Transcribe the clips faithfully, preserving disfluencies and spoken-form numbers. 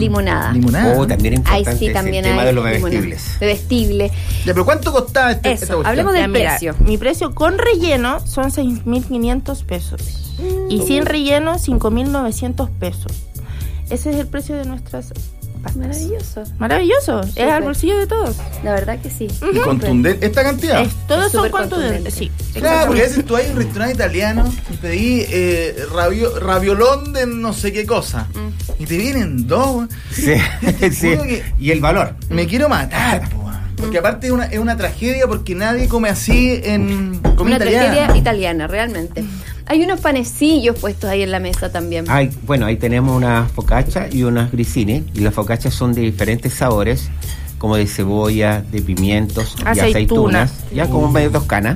limonada. Limonada. Oh, también importante Ahí sí, es también el tema hay de los limonada. bebestibles. Bebestible. Ya, pero ¿cuánto costaba este, Eso, esta cuestión? hablemos del Ya, mira, precio. Mi precio con relleno son seis mil quinientos pesos. Y sin relleno, cinco mil novecientos pesos. Ese es el precio de nuestras pastas. Maravilloso. Maravilloso. Súper. Es al bolsillo de todos. La verdad que sí. ¿Y contundente esta cantidad? Es, todos Es son súper contundentes. Sí, Claro, porque a veces tú hay un restaurante italiano y pedí eh, rabio, raviolón de no sé qué cosa. Mm. Y te vienen dos. Sí, sí. juro que- Y el valor. Me quiero matar, po, weón. Porque aparte es una, es una tragedia porque nadie come así en comida Una italiana. tragedia italiana, realmente. Hay unos panecillos puestos ahí en la mesa también. Hay, bueno, ahí tenemos unas focaccia y unas grissini. Y las focaccias son de diferentes sabores, como de cebolla, de pimientos y Aceituna. aceitunas. Ya como medio toscana.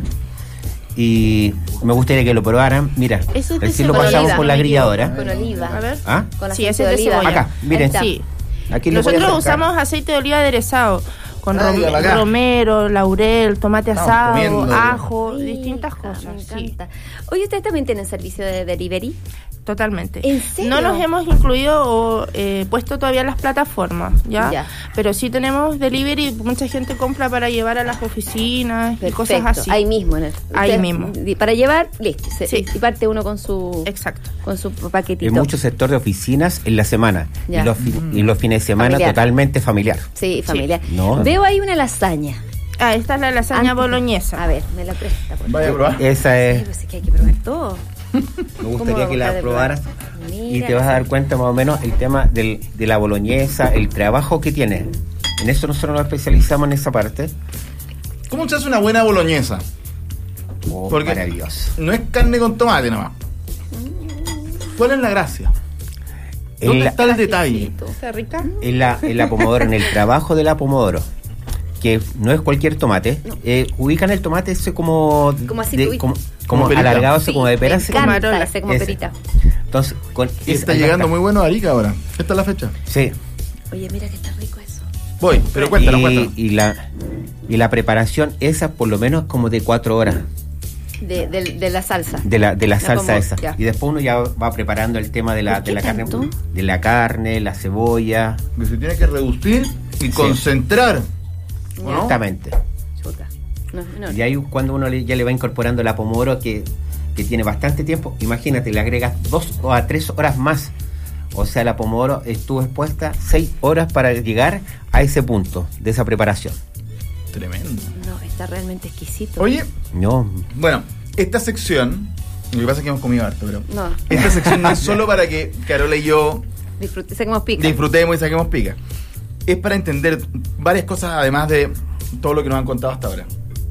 Y me gustaría que lo probaran. Mira, Eso es de recién lo cebolla, pasamos oliva, por la me grilladora. Con oliva. A ver. ¿Ah? Con Sí, aceite ese de es de oliva. cebolla. Acá, miren. Ahí está. Sí. Aquí lo voy a Nosotros acercar. usamos aceite de oliva aderezado con Ay, rom- acá. romero, laurel, tomate Estamos asado, comiendo. ajo, Rica, distintas me cosas. Sí, encanta. Oye, ¿ustedes también tienen servicio de delivery? totalmente. ¿En serio? No los hemos incluido o eh, puesto todavía en las plataformas, ¿ya? Ya. Pero sí tenemos delivery, mucha gente compra para llevar a las oficinas y Perfecto. cosas así. Ahí mismo. En el, Ahí ustedes- mismo. y Para llevar, listo. Se- Sí. Y parte uno con su Exacto. con su paquetito. En muchos sectores de oficinas en la semana. Ya. Y los, fi- y los fines de semana Familiar. totalmente familiar. Sí, familiar. No. Veo ahí una lasaña. Ah, esta es la lasaña Antes- boloñesa. A ver, me la presta. Por Vaya a favor. probar. Esa Sí, es. pues es que hay que probar todo. Me ¿Cómo gustaría vamos que a la de probaras. probar? Y Mira te vas a dar esa- cuenta más o menos el tema del, de la boloñesa, el trabajo que tiene. En eso nosotros nos especializamos en esa parte. ¿Cómo se hace una buena boloñesa? Oh, Porque maravilloso. no es carne con tomate nomás. ¿Cuál es la gracia? En ¿Dónde la, está el detalle? ¿Está rica? en la, en la pomodoro, en el trabajo de la pomodoro, que no es cualquier tomate, eh, ubican el tomate ese como, Como así, de- uy. como, Como como perita. alargado, ese Sí, como de pera. me ese encanta Marola. ese como Ese. perita. Entonces, con Y está ese- llegando muy bueno a Arica ahora. Esta es la fecha. Sí. Oye, mira que está rico eso. Voy, pero cuéntanos, y, cuéntanos. y la y la preparación esa por lo menos como de cuatro horas De, de, de la salsa. de la de la La salsa como- esa. ya. Y después uno ya va preparando el tema de la ¿Por de qué la carne, tanto? de la carne, la cebolla. Que se tiene que reducir y concentrar. ¿O no? Exactamente. Chuta. No, no. Y ahí cuando uno le- ya le va incorporando la pomodoro que, que tiene bastante tiempo, imagínate, le agregas dos o a tres horas más. O sea, la pomodoro estuvo expuesta seis horas para llegar a ese punto de esa preparación. Tremendo. No, está realmente exquisito. Oye, No, bueno, esta sección, lo que pasa es que hemos comido harto, pero No, esta sección no es solo para que Carola y yo disfrute, saquemos pica. disfrutemos y saquemos pica. Es para entender varias cosas además de todo lo que nos han contado hasta ahora.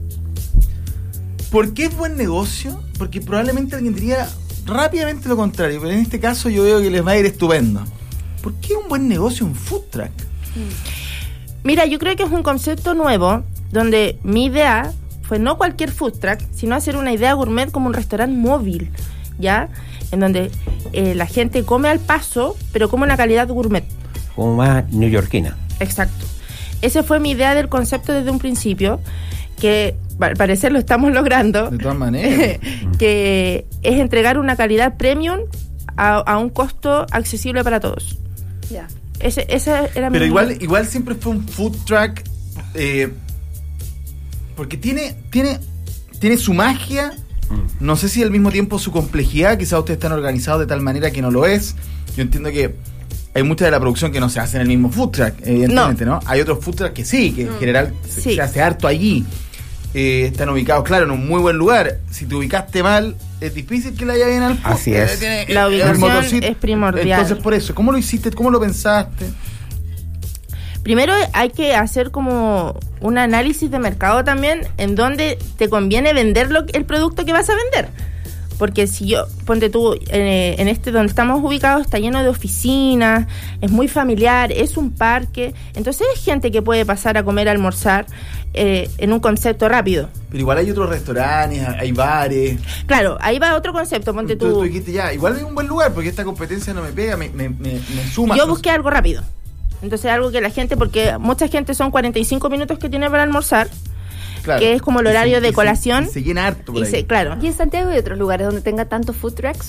¿Por qué es buen negocio? Porque probablemente alguien diría rápidamente lo contrario, pero en este caso yo veo que les va a ir estupendo. ¿Por qué es un buen negocio un food truck? Mira, yo creo que es un concepto nuevo donde mi idea fue no cualquier food truck, sino hacer una idea gourmet como un restaurante móvil, ¿ya? En donde eh, la gente come al paso, pero come una calidad gourmet. como más neoyorquina. Exacto. Esa fue mi idea del concepto desde un principio, que al parecer lo estamos logrando, De todas maneras. que es entregar una calidad premium a, a un costo accesible para todos. Ya. Ese, esa era mi Pero igual, igual siempre fue un food truck eh, porque tiene, tiene, tiene su magia. No sé si al mismo tiempo su complejidad. Quizás ustedes están organizados de tal manera que no lo es. Yo entiendo que hay mucha de la producción que no se hace en el mismo food truck, evidentemente, ¿no? Hay otros food trucks que sí, que en general se, Sí. se hace harto allí. Eh, están ubicados, claro, en un muy buen lugar. Si te ubicaste mal, es difícil que le haya bien al food. Así Eh, es. tiene- La el ubicación motorcito. es primordial. Entonces, por eso, ¿cómo lo hiciste? ¿Cómo lo pensaste? Primero hay que hacer como un análisis de mercado también en donde te conviene vender lo, el producto que vas a vender. Porque si yo, ponte tú, eh, en este donde estamos ubicados está lleno de oficinas, es muy familiar, es un parque, entonces es gente que puede pasar a comer, a almorzar eh, en un concepto rápido. Pero igual hay otros restaurantes, hay bares. Claro, ahí va otro concepto, ponte Tú, tú tú. dijiste ya, igual es un buen lugar porque esta competencia no me pega, me, me, me, me suma. Yo no busqué algo rápido. Entonces algo que la gente, porque mucha gente son cuarenta y cinco minutos que tiene para almorzar, sé, claro. que es como el Y se- horario y de se- colación. y se llena harto por y ahí. se, claro. ¿Y en Santiago hay otros lugares donde tenga tantos food trucks?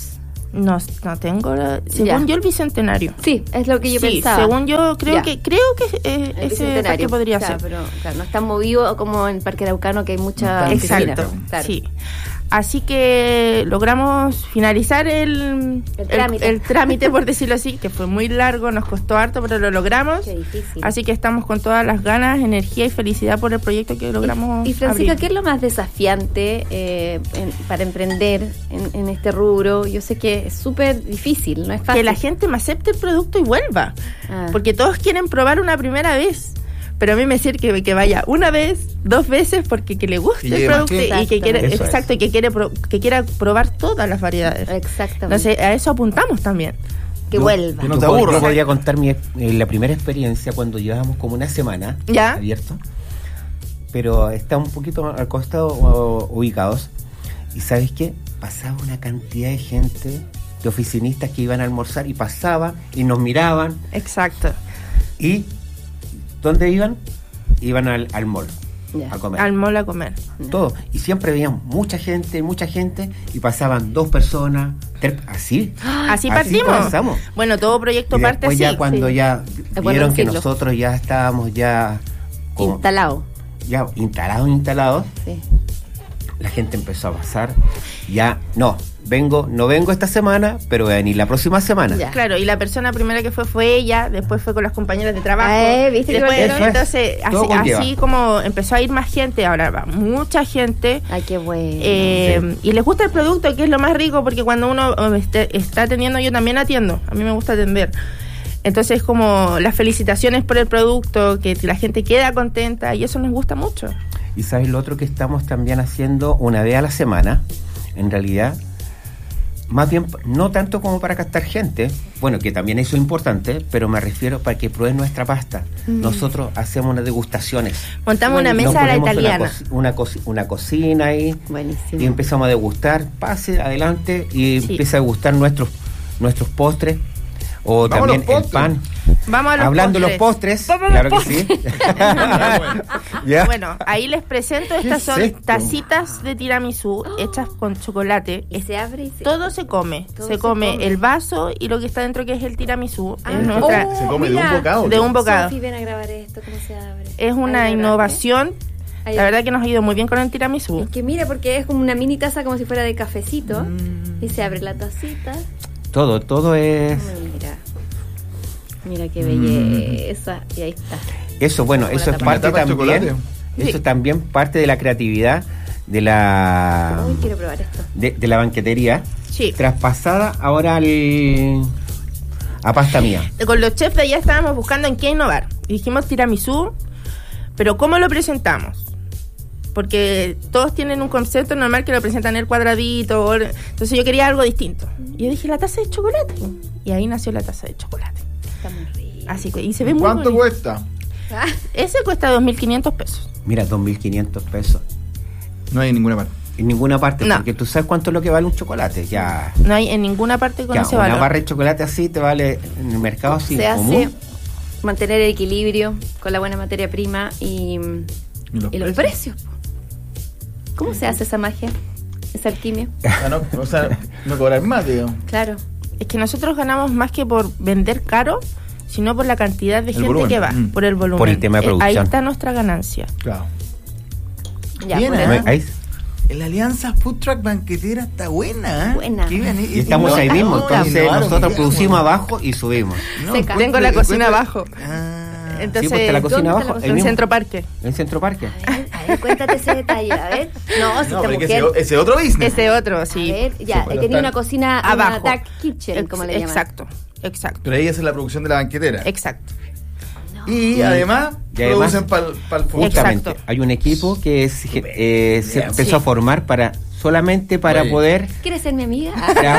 No, no tengo, la- según Ya. yo el Bicentenario. Sí, es lo que yo Sí, pensaba. según yo creo Ya. que creo que eh, El ese Bicentenario. parque podría O sea, ser. pero claro, no es tan movido como en Parque Araucano, que hay mucha Exacto, oficina. Claro. sí. Así que logramos finalizar el, El trámite. el- el trámite, por decirlo así, que fue muy largo, nos costó harto, pero lo logramos. Qué difícil. Así que estamos con todas las ganas, energía y felicidad por el proyecto que logramos. Y Francisca, abrir. ¿qué es lo más desafiante eh, en- para emprender en, en este rubro? Yo sé que es súper difícil, no es fácil. Que la gente me acepte el producto y vuelva. Ah. Porque todos quieren probar una primera vez. Pero a mí me sirve que, que vaya una vez, dos veces, porque que le guste Y el llegue más producto y tiempo. que quiere, Eso es. exacto, y que quiere pro- que quiera probar todas las variedades. Exactamente. Entonces, a eso apuntamos también. que Yo- vuelva. que no yo te pod- aburras. Yo podría contar mi, eh, la primera experiencia cuando llevábamos como una semana ¿Ya? abierto, pero está un poquito al costado o, ubicados. Y ¿sabes qué? Pasaba una cantidad de gente, de oficinistas que iban a almorzar y pasaban y nos miraban. Exacto. ¿Y dónde iban? Iban al, al mall Ya. a comer. Al mall a comer. Todo. Y siempre veían mucha gente, mucha gente, y pasaban dos personas, tres, así. Así partimos. pasamos. Bueno, todo proyecto Y parte después así. ya cuando sí. ya Es bueno vieron que decirlo. nosotros ya estábamos ya como- Instalado. ya instalados, instalados, Sí. la gente empezó a pasar. Ya, no, vengo, no vengo esta semana, pero voy a venir la próxima semana. Ya. Claro, y la persona primera que fue fue ella, después fue con las compañeras de trabajo. Ah, ¿viste qué después, bonito? Eso es. entonces, Todo así, conlleva. así como empezó a ir más gente, ahora va mucha gente. Ay, qué bueno. Eh, Y les gusta el producto, que es lo más rico, porque cuando uno eh, este- está atendiendo, yo también atiendo, a mí me gusta atender. Entonces, como las felicitaciones por el producto, que la gente queda contenta, y eso nos gusta mucho. Y sabes lo otro que estamos también haciendo una vez a la semana, en realidad, más bien, no tanto como para captar gente, bueno, que también eso es importante, pero me refiero para que prueben nuestra pasta. Nosotros hacemos unas degustaciones. Montamos Bueno, una Nos mesa a la ponemos italiana. Una, co- una, coci- una cocina ahí, Buenísimo. y empezamos a degustar, pase adelante, y Sí. empieza a degustar nuestros, nuestros postres, o Vamos a también los el postres. pan. Vamos a los Hablando de los postres. postres, Vamos a claro los que sí. ¿Ya? Bueno, ahí les presento, estas es son esto? tacitas de tiramisú hechas con chocolate. Y se abre y se... Todo se come, Todo se, se come, come. el vaso y lo que está dentro, que es el tiramisú. Ah, es, nuestra- oh, Se come de mira. un bocado. de un bocado. Sofi, ven a grabar esto, ¿cómo se abre? Es una Ay, innovación. Ay, La verdad que nos ha ido muy bien con el tiramisú. Es que mira, porque es como una mini taza como si fuera de cafecito. Mm. Y se abre la tacita. Todo, todo es... Mira. Mira qué belleza. Y ahí está. Eso, bueno, Como eso la es tapa. parte La tapa de también. chocolate. Eso Sí. también parte de la creatividad de la Uy, quiero probar esto. de, de la banquetería, Sí. traspasada ahora al a pasta mía. Con los chefs de allá estábamos buscando en qué innovar. Y dijimos tiramisú, pero ¿cómo lo presentamos? Porque todos tienen un concepto normal que lo presentan en el cuadradito. o- Entonces yo quería algo distinto. Y yo dije, la taza de chocolate. Y ahí nació la taza de chocolate. Está muy rico. Así que, y se ve muy ¿Cuánto bonito. cuesta? Ah, Ese cuesta dos mil quinientos pesos. Mira, dos mil quinientos pesos. No hay en ninguna parte. En ninguna parte, No. porque tú sabes cuánto es lo que vale un chocolate. Ya, No hay en ninguna parte con ya ese una valor. barra de chocolate así te vale en el mercado así se común. hace mantener el equilibrio con la buena materia prima y, ¿Y los y los precios? precios. ¿Cómo se hace esa magia? Esa alquimia. Ah, no, o sea, no cobrar más, digo. Claro. Es que nosotros ganamos más que por vender caro, sino por la cantidad de El gente volumen. que va, Mm. por el volumen. Por el tema de Eh, Ahí producción. está nuestra ganancia. Claro. Ya, Bien, por ¿eh? eso. Ahí- La alianza Food Truck Banquetera está buena, ¿eh? Buena. Qué bien, Y estamos ahí mismo, Ahora, entonces innovaron, nosotros digamos. producimos abajo y subimos. No, Seca. encuentro- Tengo la cocina encuentro- abajo. Ah. Entonces, Sí, pues está la ¿dónde cocina está la abajo, cocina? ahí en mismo, Centro Parque. en Centro Parque. A ver, a ver, cuéntate ese detalle. A ver. No, si No, esta pero que mujer. ese, ese otro business. Ese otro, A sí. ver, ya, Sí, he pero tenido está- una cocina Abajo. una dark kitchen, Ex- como le llaman. Exacto, exacto, Pero ella hace la producción de la banquetera. exacto. Y además Y además- producen para el food. Justamente, Exacto. hay un equipo que es, eh, se Bien. empezó Sí. a formar para solamente para Oye. poder ¿Quieres ser mi amiga?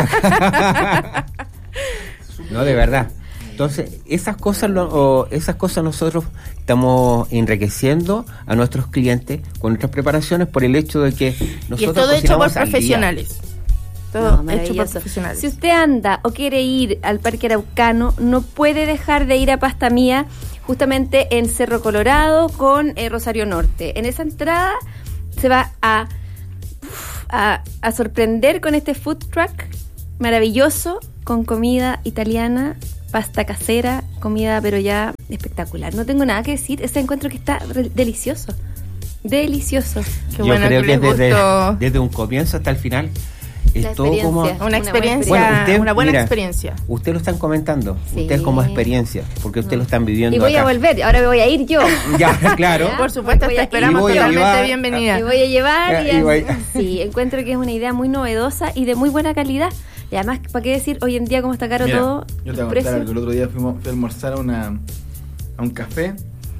Ah, no, de verdad. Entonces, esas cosas lo- o esas cosas nosotros estamos enriqueciendo a nuestros clientes con nuestras preparaciones por el hecho de que nosotros Y es todo hecho por cocinamos al día. profesionales. Todo no, hecho por maravilloso. profesionales. Si usted anda o quiere ir al Parque Araucano, no puede dejar de ir a Pasta Mía, justamente en Cerro Colorado con eh, Rosario Norte. En esa entrada se va a, uf, a, a sorprender con este food truck maravilloso con comida italiana, pasta casera, comida pero ya espectacular. No tengo nada que decir, ese encuentro que está re- delicioso. Delicioso. Qué Yo bueno creo que que, les desde, gustó. desde un comienzo hasta el final es La todo como... experiencia. Una Una experiencia, buena Bueno, usted, una buena mira, experiencia. Usted lo están comentando, Sí. ustedes como experiencia, porque ustedes lo están viviendo Y voy acá. a volver, ahora me voy a ir yo. Ya, claro. Ya. Por supuesto, Voy te a- esperamos y voy a totalmente llevar- bienvenida. Y voy a llevar y Y voy- así. Sí, encuentro que es una idea muy novedosa y de muy buena calidad. Y además, ¿para qué decir hoy en día cómo está caro Mira, todo? yo te voy a el contar precio? algo. El otro día fuimos, fui a almorzar a, una, a un café.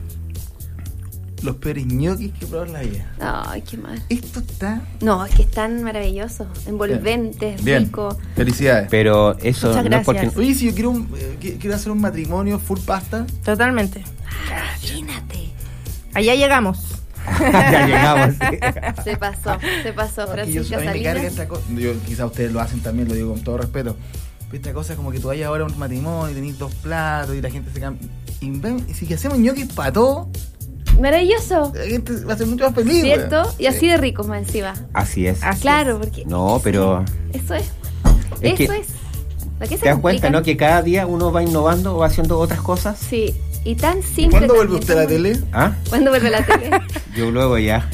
Los peores ñoquis que probar la vida. Ay, qué mal. Esto está... No, es que están maravillosos, envolventes, Bien. ricos. Felicidades. Pero eso Muchas no es porque... gracias. Oye, si yo quiero, un- eh, qui- quiero hacer un matrimonio full pasta. Totalmente. Imagínate. Allá llegamos. ya llegamos. Se pasó, se pasó. No, es que yo- Francisca a mí me carga Salinas. esta cosa. Yo, quizás ustedes lo hacen también, lo digo con todo respeto. Pero esta cosa es como que tú vayas ahora a un matrimonio y tenés dos platos y la gente se cambia. Y, ven, y si que hacemos ñoquis para todo, Maravilloso, la gente va a ser mucho más feliz. ¿cierto? weón. Y así de ricos más encima. Así es. Así Claro, porque No, pero... eso es. Es Eso que- es. ¿Para qué se ¿Te das cuenta, complican? no? Que cada día uno va innovando o va haciendo otras cosas. Sí, y tan simple. ¿Cuándo vuelve también, usted a la como- tele? ¿Ah? ¿Cuándo vuelve a la tele? Yo luego ya.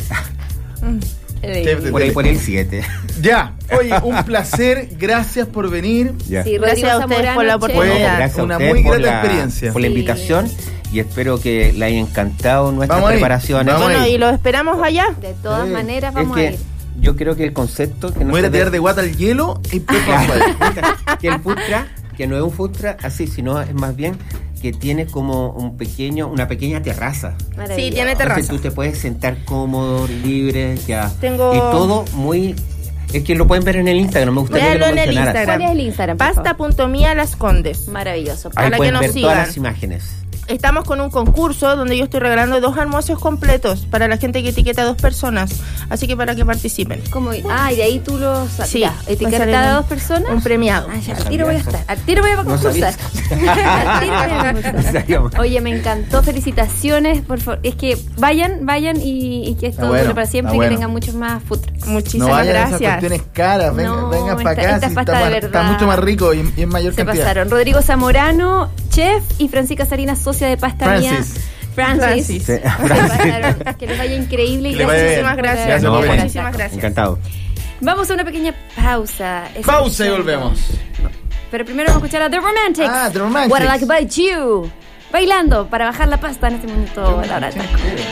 Eh, de Por ahí tele. por el siete. Ya, oye, un placer, gracias por venir. Ya. Sí, Gracias Rodrigo a ustedes Zamorano, por la che. oportunidad. Fue Gracias a una ustedes muy por grata la, experiencia. por la Sí. invitación y espero que le haya encantado nuestras Vamos a ir, preparaciones. vamos a ir. Bueno, y los esperamos allá. De todas Sí. maneras Es vamos que a ir. yo creo que el concepto que no Voy a se tirar ve- de guata el hielo y Ya, pepa. que el food truck, que no es un food truck así, sino es más bien que tiene como un pequeño, una pequeña terraza. Maravilloso. Sí, tiene terraza. Entonces tú te puedes sentar cómodo, libre, ya. Tengo- Y todo muy... Es que lo pueden ver en el Instagram, me gustaría Véanlo que en lo el mencionaras. Instagram. ¿Cuál es el Instagram? por favor? Pasta.mía Las Condes. Maravilloso. Ahí para que pueden nos ver sigan. todas las imágenes. Estamos con un concurso donde yo estoy regalando dos almuerzos completos para la gente que etiqueta a dos personas. Así que para que participen. ¿Cómo? Ah, y de ahí tú los sacas. Sí, Ya, va a etiquetar salir a un- dos personas. Un premiado. Ah, ya, No al tiro voy a sabía estar. Al tiro voy a No concursar. sabía. Al tiro voy a concursar. Sabíamos. Oye, me encantó. Felicitaciones. Por favor. Es que vayan, vayan y, y que esto Está bueno, dure para siempre está y que bueno. tengan muchos más food trucks. No Muchísimas vayan a esas gracias. cuestiones caras, venga, No, vengan para esta- acá, esta si pasta está, de más- está verdad. mucho más rico y, y en mayor Se cantidad. pasaron. Rodrigo Zamorano, chef, y Francisca Salinas, socia de Pasta Francis. Mía. Francis. Francis. Sí, Se pasaron. Que les vaya increíble y Que les vaya gracias. bien. Muchísimas gracias. Gracias por venir. Muchísimas gracias. Encantado. Vamos a una pequeña pausa. Pausa y volvemos. Pero primero vamos a escuchar a The Romantics. Ah, The Romantics. What I Like About You. Bailando para bajar la pasta en este momento. a la hora del taco.